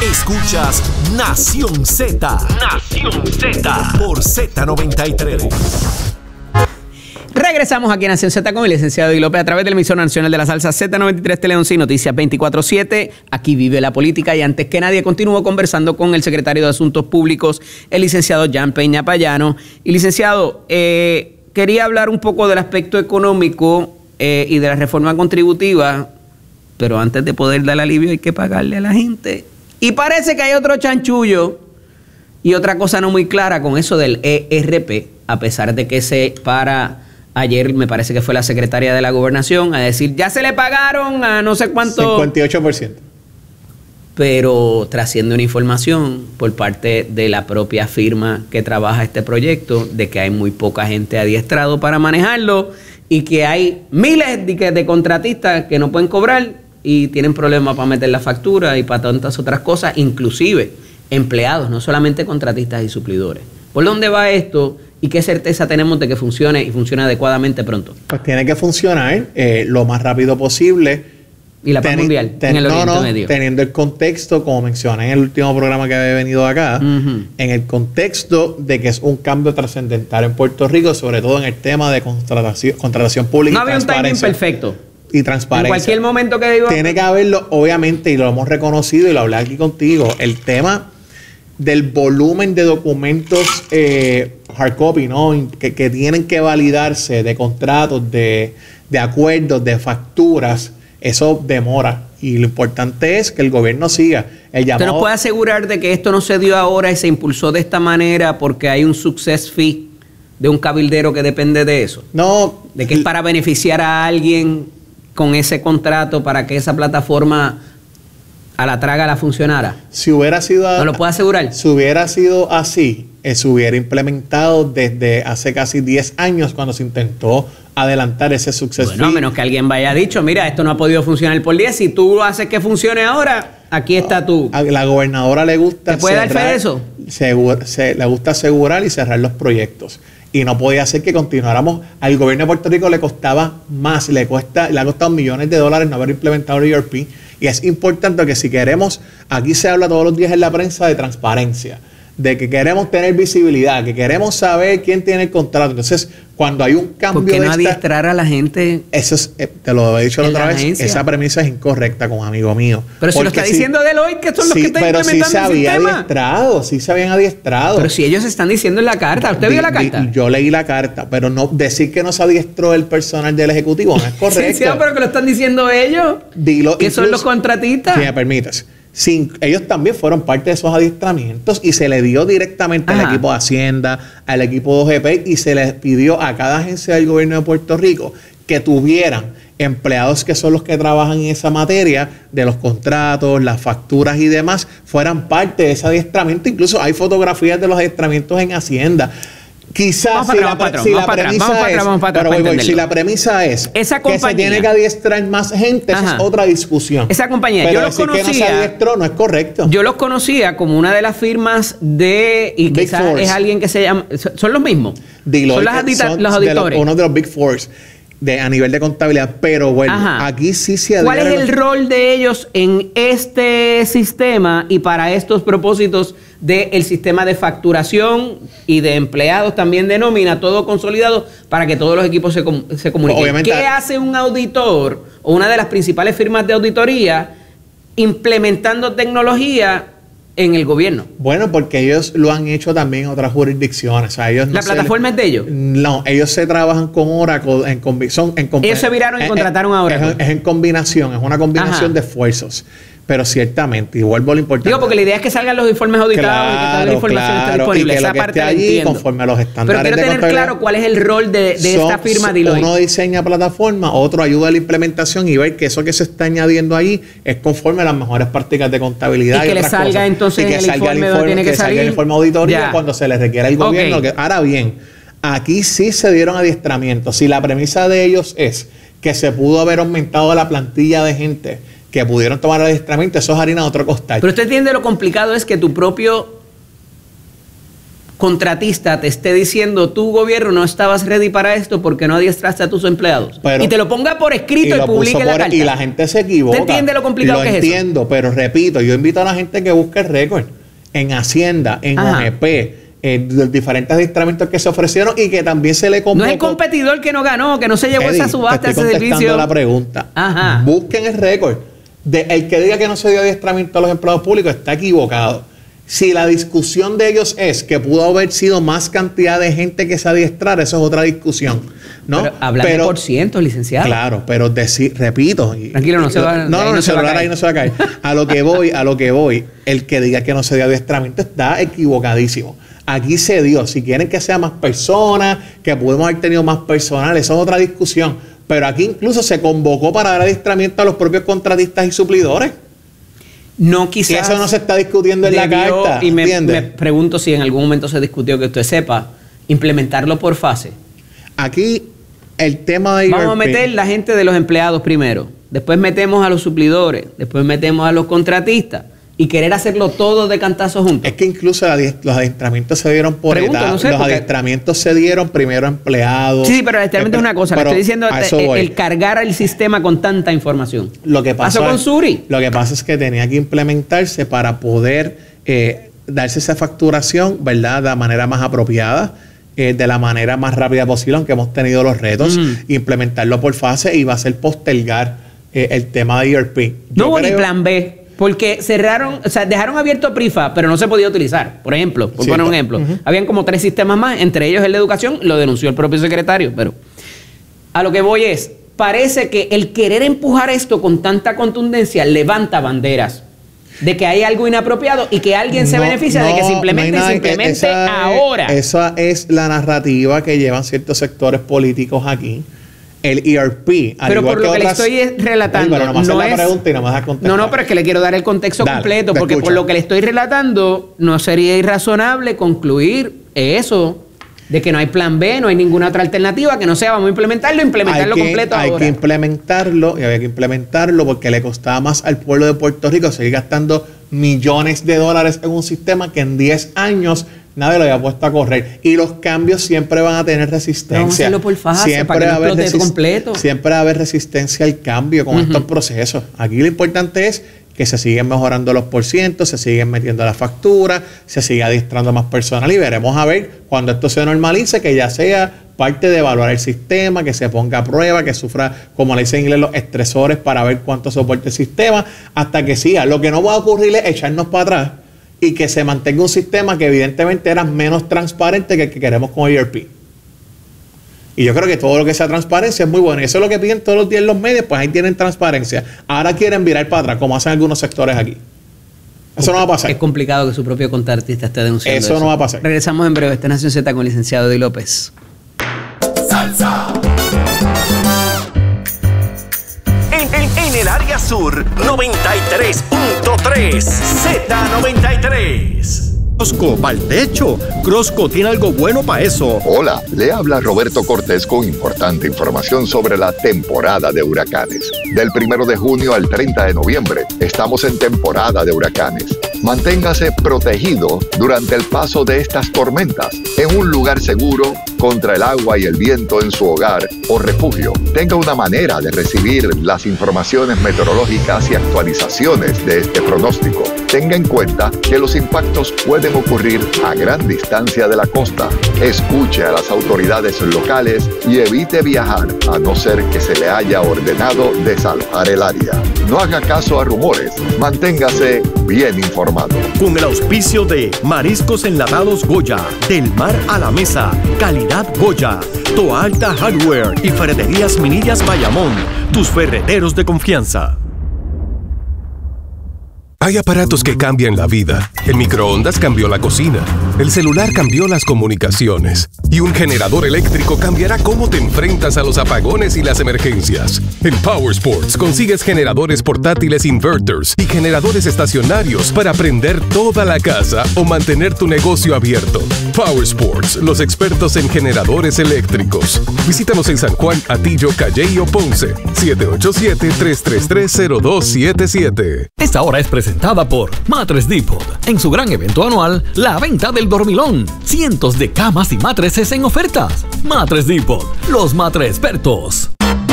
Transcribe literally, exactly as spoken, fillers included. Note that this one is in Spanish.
Escuchas Nación Z. Nación Z. Por Z noventa y tres. Regresamos aquí en Nación Z con el licenciado Eddie López a través del emisor nacional de la salsa Z noventa y tres Teleón y Noticias veinticuatro siete. Aquí vive la política y antes que nadie continúo conversando con el secretario de Asuntos Públicos, el licenciado Jan Peña Payano. Y licenciado, eh, quería hablar un poco del aspecto económico eh, y de la reforma contributiva, pero antes de poder dar alivio hay que pagarle a la gente. Y parece que hay otro chanchullo y otra cosa no muy clara con eso del E R P, a pesar de que se para... Ayer me parece que fue la secretaria de la Gobernación a decir, ya se le pagaron a no sé cuánto... cincuenta y ocho por ciento. Pero trasciende una información por parte de la propia firma que trabaja este proyecto de que hay muy poca gente adiestrado para manejarlo y que hay miles de, de contratistas que no pueden cobrar y tienen problemas para meter la factura y para tantas otras cosas, inclusive empleados, no solamente contratistas y suplidores. ¿Por dónde va esto? ¿Y qué certeza tenemos de que funcione y funcione adecuadamente pronto? Pues tiene que funcionar eh, lo más rápido posible. ¿Y la paz mundial ten, en el no, Oriente no, Medio? Teniendo el contexto, como mencioné en el último programa que había venido acá, uh-huh. en el contexto de que es un cambio trascendental en Puerto Rico, sobre todo en el tema de contratación, contratación pública. No había un timing perfecto. Y transparencia. En cualquier momento que digo... Tiene que haberlo, obviamente, y lo hemos reconocido y lo hablé aquí contigo, el tema del volumen de documentos eh, hard copy, ¿no? Que, que tienen que validarse, de contratos, de, de acuerdos, de facturas, eso demora. Y lo importante es que el gobierno siga. El llamado... ¿Usted nos puede asegurar de que esto no se dio ahora y se impulsó de esta manera porque hay un success fee de un cabildero que depende de eso? No. ¿De que es para beneficiar a alguien con ese contrato para que esa plataforma a la traga la funcionara? Si hubiera sido... ¿No lo puede asegurar? Si hubiera sido así, eh, se hubiera implementado desde hace casi diez años cuando se intentó adelantar ese success Bueno, fee. a menos que alguien vaya dicho, mira, esto no ha podido funcionar por diez, si tú haces que funcione ahora, aquí está tú. A la gobernadora le gusta... ¿Te puede dar fe de eso? Segur, se, le gusta asegurar y cerrar los proyectos. Y no podía ser que continuáramos. Al gobierno de Puerto Rico le costaba más, le cuesta, le ha costado millones de dólares no haber implementado el E R P. Y es importante que si queremos, aquí se habla todos los días en la prensa de transparencia, de que queremos tener visibilidad, que queremos saber quién tiene el contrato. Entonces, cuando hay un cambio ¿por qué no de esta, adiestrar a la gente? Eso es, eh, te lo he dicho la otra vez, agencia? Esa premisa es incorrecta con un amigo mío. Pero si lo está si, diciendo de él hoy, que son los sí, que están pero implementando sí se el había sistema. adiestrado, sí se habían adiestrado. Pero si ellos están diciendo en la carta. ¿Usted Di, vio la di, carta? yo leí la carta, pero no decir que no se adiestró el personal del Ejecutivo no es correcto. Sí, sí, pero que lo están diciendo ellos. Dilo, que son los contratistas. Si me permites. Sin, ellos también fueron parte de esos adiestramientos y se le dio directamente Ajá. al equipo de Hacienda, al equipo de O G P y se les pidió a cada agencia del gobierno de Puerto Rico que tuvieran empleados que son los que trabajan en esa materia de los contratos, las facturas y demás, fueran parte de ese adiestramiento. Incluso hay fotografías de los adiestramientos en Hacienda. Quizás si, la, si la premisa es, pero voy, voy, si la premisa es esa que se tiene que adiestrar más gente, esa es otra discusión. Esa compañía, pero yo los conocía, que no se adiestró no es correcto. Yo los conocía como una de las firmas de, y Big quizás Force. Es alguien que se llama, son los mismos. Deloitte, son las adita, son los auditores. De los, uno de los Big Force. De, a nivel de contabilidad, pero bueno, Ajá. aquí sí se ¿Cuál es el rol de ellos en este sistema y para estos propósitos del sistema de facturación y de empleados también de nómina, todo consolidado para que todos los equipos se, se comuniquen? Obviamente, ¿qué hace un auditor o una de las principales firmas de auditoría implementando tecnología en el gobierno? Bueno, porque ellos lo han hecho también en otras jurisdicciones. O sea, ellos no ¿La plataforma es de ellos? No, ellos se trabajan con Oracle en combinación. Ellos se viraron y contrataron a Oracle. Es, es en combinación, es una combinación Ajá. de esfuerzos. Pero ciertamente, y vuelvo a lo importante. Digo, porque la idea es que salgan los informes auditados claro, y que toda la información claro, esté disponible. Y que Esa lo que parte esté allí entiendo. conforme a los estándares Pero quiero de tener claro cuál es el rol de, de son, esta firma Deloitte. Uno diseña plataforma, otro ayuda a la implementación y ver que eso que se está añadiendo ahí es conforme a las mejores prácticas de contabilidad. Y, y que le salga cosas. Entonces y que en el informe, el informe tiene que, que salir. Salga el informe auditoría ya. Cuando se le requiera al gobierno. Okay. Que, ahora bien, aquí sí se dieron adiestramientos. Si la premisa de ellos es que se pudo haber aumentado la plantilla de gente que pudieron tomar el adiestramiento, eso es harina de otro costal. Pero usted entiende lo complicado es que tu propio contratista te esté diciendo tu gobierno no estabas ready para esto porque no adiestraste a tus empleados. Pero, y te lo ponga por escrito y, y publique la carta. Y la gente se equivoca. ¿Te entiende lo complicado lo que es eso? Lo entiendo, pero repito, yo invito a la gente que busque el récord en Hacienda, en Ajá. O G P, en los diferentes adiestramientos que se ofrecieron y que también se le convocó. No es el competidor que no ganó, que no se llevó Eddie, esa subasta, ese servicio. Estoy contestando la pregunta. Ajá. Busquen el récord. De, el que diga que no se dio adiestramiento a los empleados públicos está equivocado. Si la discusión de ellos es que pudo haber sido más cantidad de gente que se adiestrara, eso es otra discusión, ¿no? Pero hablar de por ciento, licenciado. Claro, pero decir, repito. Tranquilo, no se va, no, no, no, no se va a caer. Ahí no se va a caer. A lo que voy, a lo que voy, el que diga que no se dio adiestramiento está equivocadísimo. Aquí se dio. Si quieren que sea más personas, que pudimos haber tenido más personal, eso es otra discusión. Pero aquí incluso se convocó para dar adiestramiento a los propios contratistas y suplidores. No, quizás. Y eso no se está discutiendo en la carta. Y me, me pregunto si en algún momento se discutió, que usted sepa, implementarlo por fase. Aquí el tema de Vamos a meter la gente de los empleados primero. Después metemos a los suplidores. Después metemos a los contratistas. Y querer hacerlo todo de cantazo juntos. Es que incluso los adiestramientos se dieron por etapas. No sé, los porque... adiestramientos se dieron primero a empleados. Sí, sí, pero el adiestramiento es una cosa. Pero, le estoy diciendo el, el cargar el sistema con tanta información. Lo que pasó, pasó con Suri. Lo que pasa es que tenía que implementarse para poder eh, darse esa facturación, ¿verdad?, de la manera más apropiada, eh, de la manera más rápida posible, aunque hemos tenido los retos. Mm. Implementarlo por fase y va a ser postergar eh, el tema de E R P. No hubo ni plan B. Porque cerraron, o sea, dejaron abierto PRIFA, pero no se podía utilizar. Por ejemplo, por poner un ejemplo. Uh-huh. Habían como tres sistemas más, entre ellos el de educación, lo denunció el propio secretario. Pero a lo que voy es, parece que el querer empujar esto con tanta contundencia levanta banderas de que hay algo inapropiado y que alguien se no, beneficia no, de que simplemente no simplemente esa ahora. Es, esa es la narrativa que llevan ciertos sectores políticos aquí. El E R P. Pero por lo que, que otras... le estoy relatando. Ay, pero no es... la pregunta y no me vas a contestar. No, no, pero es que le quiero dar el contexto Dale, completo, porque escucho. Por lo que le estoy relatando, no sería irrazonable concluir eso, de que no hay plan B, no hay ninguna otra alternativa, que no sea vamos a implementarlo, implementarlo hay que, completo hay ahora. Hay que implementarlo, y había que implementarlo porque le costaba más al pueblo de Puerto Rico seguir gastando millones de dólares en un sistema que en diez años nadie lo había puesto a correr. Y los cambios siempre van a tener resistencia. Vamos a hacerlo por fase, siempre para que no va a haber explote completo. Siempre va a haber resistencia al cambio con uh-huh. estos procesos. Aquí lo importante es que se siguen mejorando los porcientos, se siguen metiendo la factura, se sigue adiestrando más personal y veremos a ver cuando esto se normalice, que ya sea parte de evaluar el sistema, que se ponga a prueba, que sufra, como le dicen en inglés, los estresores para ver cuánto soporta el sistema, hasta que siga. Lo que no va a ocurrir es echarnos para atrás y que se mantenga un sistema que evidentemente era menos transparente que el que queremos con E R P. Y yo creo que todo lo que sea transparencia es muy bueno. Y eso es lo que piden todos los días los medios, pues ahí tienen transparencia. Ahora quieren virar para atrás, como hacen algunos sectores aquí. Eso no va a pasar. Es complicado que su propio contratista esté denunciando eso. Eso no va a pasar. Regresamos en breve. Esta es Nación Z con el licenciado Eddie López. Salsa. En, en, en el área sur, noventa y tres punto tres, Z noventa y tres. Crosco, pa'l techo. Crosco tiene algo bueno para eso. Hola, le habla Roberto Cortés con importante información sobre la temporada de huracanes. Del primero de junio al treinta de noviembre, estamos en temporada de huracanes. Manténgase protegido durante el paso de estas tormentas, en un lugar seguro, contra el agua y el viento en su hogar o refugio. Tenga una manera de recibir las informaciones meteorológicas y actualizaciones de este pronóstico. Tenga en cuenta que los impactos pueden ocurrir a gran distancia de la costa. Escuche a las autoridades locales y evite viajar a no ser que se le haya ordenado desalojar el área. No haga caso a rumores, manténgase bien informado. Con el auspicio de Mariscos Enlatados Goya, del mar a la mesa, calidad Goya, Toa Alta Hardware y Ferreterías Minillas Bayamón, tus ferreteros de confianza. Hay aparatos que cambian la vida. El microondas cambió la cocina. El celular cambió las comunicaciones. Y un generador eléctrico cambiará cómo te enfrentas a los apagones y las emergencias. En Power Sports consigues generadores portátiles inverters y generadores estacionarios para prender toda la casa o mantener tu negocio abierto. Power Sports, los expertos en generadores eléctricos. Visítanos en San Juan, Atillo, Calley o Ponce. siete ocho siete, tres tres tres, cero dos siete siete. Esta hora es presentada presentada por Matres Depot. En su gran evento anual, la venta del dormilón. Cientos de camas y matrices en ofertas. Matres Depot, los matre expertos.